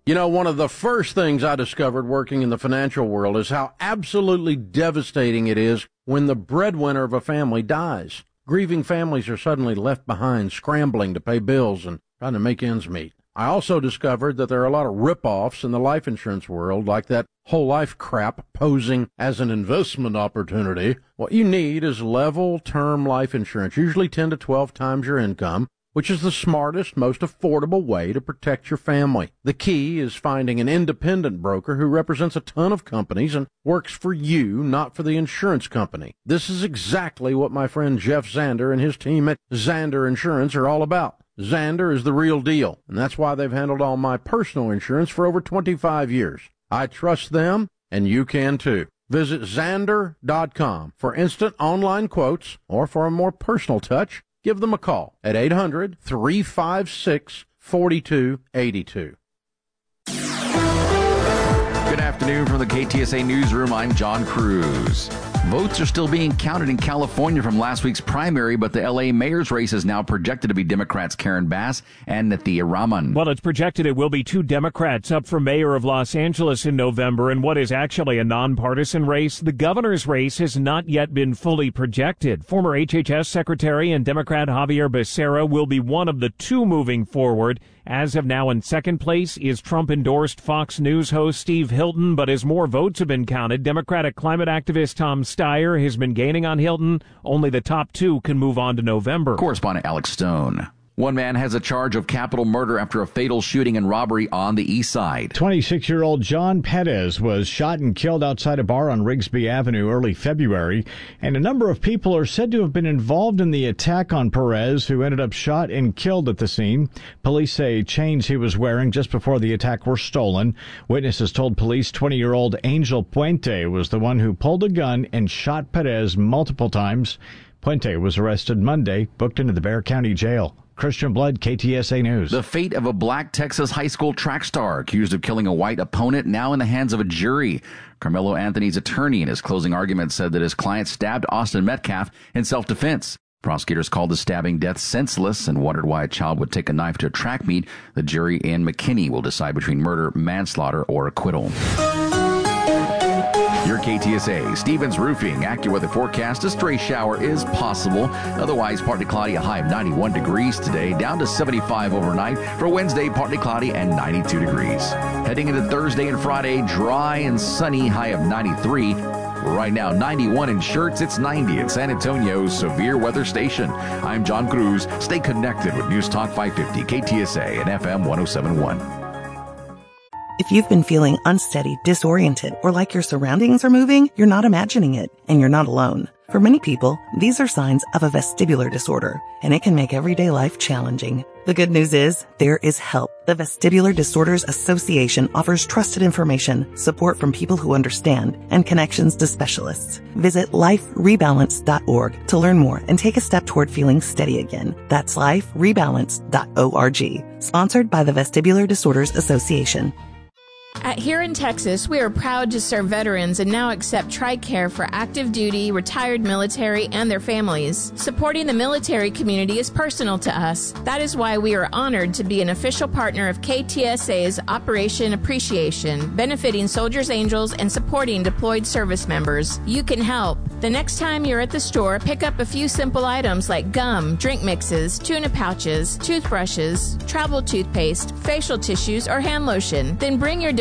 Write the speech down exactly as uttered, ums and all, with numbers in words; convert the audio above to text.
You know, one of the first things I discovered working in the financial world is how absolutely devastating it is when the breadwinner of a family dies. Grieving families are suddenly left behind, scrambling to pay bills and trying to make ends meet. I also discovered that there are a lot of rip-offs in the life insurance world, like that whole life crap posing as an investment opportunity. What you need is level term life insurance, usually ten to twelve times your income, which is the smartest, most affordable way to protect your family. The key is finding an independent broker who represents a ton of companies and works for you, not for the insurance company. This is exactly what my friend Jeff Zander and his team at Zander Insurance are all about. Zander is the real deal, and that's why they've handled all my personal insurance for over twenty-five years. I trust them, and you can too. Visit Zander dot com for instant online quotes, or for a more personal touch, give them a call at eight hundred, three five six, four two eight two. Good afternoon from the K T S A Newsroom. I'm John Cruz. Votes are still being counted in California from last week's primary, but the L A mayor's race is now projected to be Democrats Karen Bass and Nathia Rahman. Well, it's projected it will be two Democrats up for mayor of Los Angeles in November in what is actually a nonpartisan race. The governor's race has not yet been fully projected. Former H H S Secretary and Democrat Javier Becerra will be one of the two moving forward. As of now, in second place is Trump-endorsed Fox News host Steve Hilton, but as more votes have been counted, Democratic climate activist Tom Steyer has been gaining on Hilton. Only the top two can move on to November. Correspondent Alex Stone. One man has a charge of capital murder after a fatal shooting and robbery on the east side. twenty-six-year-old John Perez was shot and killed outside a bar on Rigsby Avenue early February, and a number of people are said to have been involved in the attack on Perez, who ended up shot and killed at the scene. Police say chains he was wearing just before the attack were stolen. Witnesses told police twenty-year-old Angel Puente was the one who pulled a gun and shot Perez multiple times. Puente was arrested Monday, booked into the Bexar County Jail. Christian Blood, K T S A News. The fate of a black Texas high school track star accused of killing a white opponent now in the hands of a jury. Carmelo Anthony's attorney in his closing argument said that his client stabbed Austin Metcalf in self-defense. Prosecutors called the stabbing death senseless and wondered why a child would take a knife to a track meet. The jury in McKinney will decide between murder, manslaughter, or acquittal. Your K T S A Stevens Roofing AccuWeather forecast: a stray shower is possible. Otherwise, partly cloudy, a high of ninety-one degrees today, down to seventy-five overnight. For Wednesday, partly cloudy and ninety-two degrees. Heading into Thursday and Friday, dry and sunny, high of ninety-three. Right now, ninety-one in Schertz, it's ninety at San Antonio's severe weather station. I'm John Cruz. Stay connected with News Talk five fifty, K T S A and F M one oh seven point one. If you've been feeling unsteady, disoriented, or like your surroundings are moving, you're not imagining it, and you're not alone. For many people, these are signs of a vestibular disorder, and it can make everyday life challenging. The good news is, there is help. The Vestibular Disorders Association offers trusted information, support from people who understand, and connections to specialists. Visit life rebalance dot org to learn more and take a step toward feeling steady again. That's life rebalance dot org. Sponsored by the Vestibular Disorders Association. At Here in Texas, we are proud to serve veterans and now accept TRICARE for active duty, retired military, and their families. Supporting the military community is personal to us. That is why we are honored to be an official partner of K T S A's Operation Appreciation, benefiting Soldiers Angels and supporting deployed service members. You can help. The next time you're at the store, pick up a few simple items like gum, drink mixes, tuna pouches, toothbrushes, travel toothpaste, facial tissues, or hand lotion. Then bring your